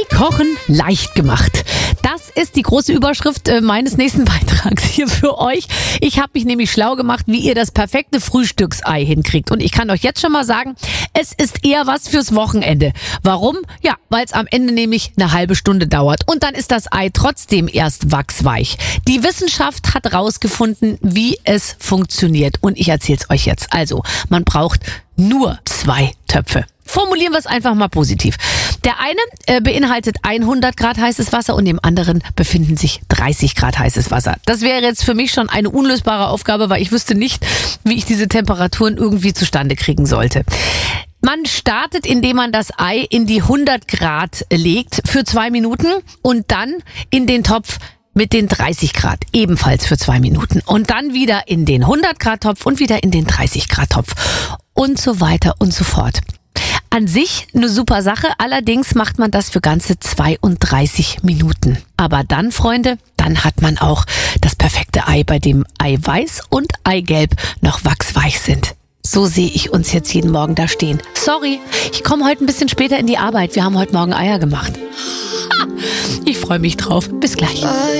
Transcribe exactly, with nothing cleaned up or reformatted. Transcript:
Kochen leicht gemacht. Das ist die große Überschrift äh, meines nächsten Beitrags hier für euch. Ich habe mich nämlich schlau gemacht, wie ihr das perfekte Frühstücksei hinkriegt. Und ich kann euch jetzt schon mal sagen, es ist eher was fürs Wochenende. Warum? Ja, weil es am Ende nämlich eine halbe Stunde dauert. Und dann ist das Ei trotzdem erst wachsweich. Die Wissenschaft hat rausgefunden, wie es funktioniert. Und ich erzähle es euch jetzt. Also, man braucht nur zwei Töpfe. Formulieren wir es einfach mal positiv. Der eine äh, beinhaltet hundert Grad heißes Wasser und im anderen befinden sich dreißig Grad heißes Wasser. Das wäre jetzt für mich schon eine unlösbare Aufgabe, weil ich wüsste nicht, wie ich diese Temperaturen irgendwie zustande kriegen sollte. Man startet, indem man das Ei in die hundert Grad legt für zwei Minuten und dann in den Topf mit den dreißig Grad, ebenfalls für zwei Minuten. Und dann wieder in den hundert Grad Topf und wieder in den dreißig Grad Topf. Und so weiter und so fort. An sich eine super Sache, allerdings macht man das für ganze zweiunddreißig Minuten. Aber dann, Freunde, dann hat man auch das perfekte Ei, bei dem Eiweiß und Eigelb noch wachsweich sind. So sehe ich uns jetzt jeden Morgen da stehen. Sorry, ich komme heute ein bisschen später in die Arbeit. Wir haben heute Morgen Eier gemacht. Ich freue mich drauf. Bis gleich.